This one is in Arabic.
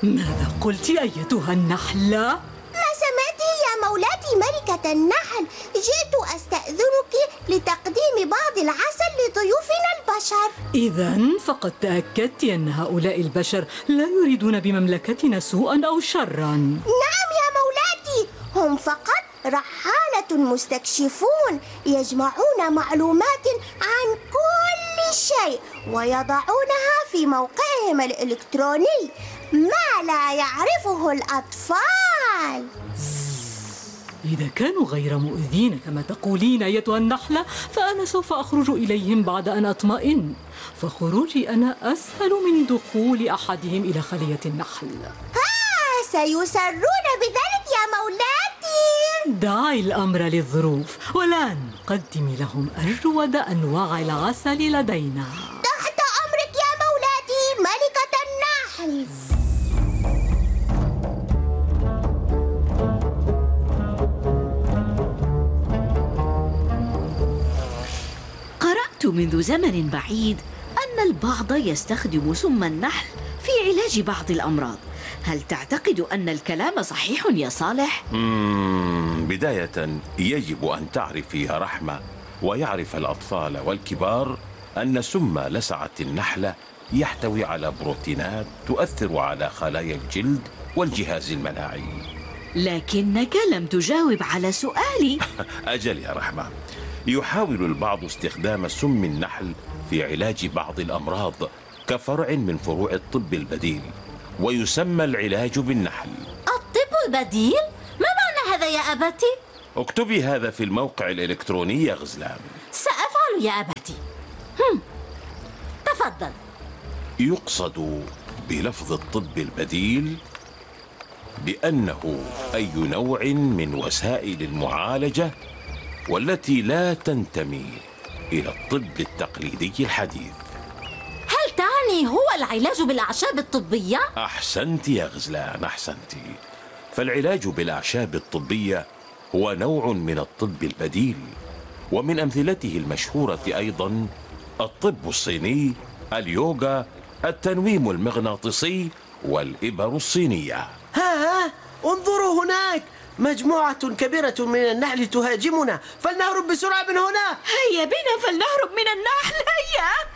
ماذا قلت أيتها النحلة؟ ما سمعته يا مولاتي ملكة النحل. جئت أستأذنك لتقديم بعض العسل لضيوفنا البشر. إذن فقد تأكدت أن هؤلاء البشر لا يريدون بمملكتنا سوءا أو شرا. نعم يا مولاتي، هم فقط رحالة مستكشفون يجمعون معلومات عن كل شيء ويضعونها في موقعهم الإلكتروني، ما لا يعرفه الأطفال. إذا كانوا غير مؤذين كما تقولين أيتها النحلة، فأنا سوف أخرج إليهم بعد أن أطمئن، فخروجي أنا أسهل من دخول أحدهم إلى خلية النحل. سيسرون بذلك يا مولاتي. دعي الأمر للظروف، والآن قدمي لهم أجود أنواع العسل لدينا. تحت أمرك يا مولاتي ملكة النحل. قرأت منذ زمن بعيد أن البعض يستخدم سم النحل في علاج بعض الأمراض. هل تعتقد أن الكلام صحيح يا صالح؟ بداية يجب أن تعرفي يا رحمة ويعرف الأطفال والكبار أن سم لسعة النحلة يحتوي على بروتينات تؤثر على خلايا الجلد والجهاز المناعي. لكنك لم تجاوب على سؤالي. أجل يا رحمة، يحاول البعض استخدام سم النحل في علاج بعض الأمراض كفرع من فروع الطب البديل، ويسمى العلاج بالنحل. الطب البديل؟ ما معنى هذا يا أبتي؟ اكتبي هذا في الموقع الإلكتروني يا غزلان. سأفعل يا أبتي. تفضل. يقصد بلفظ الطب البديل بأنه أي نوع من وسائل المعالجة والتي لا تنتمي إلى الطب التقليدي الحديث. هل تعني هو العلاج بالأعشاب الطبية؟ أحسنت يا غزلان، أحسنت. فالعلاج بالأعشاب الطبية هو نوع من الطب البديل، ومن أمثلته المشهورة أيضا الطب الصيني، اليوغا، التنويم المغناطيسي، والإبر الصينية. ها انظروا هناك، مجموعة كبيرة من النحل تهاجمنا، فلنهرب بسرعة من هنا. هيا بنا فلنهرب من النحل، هيا.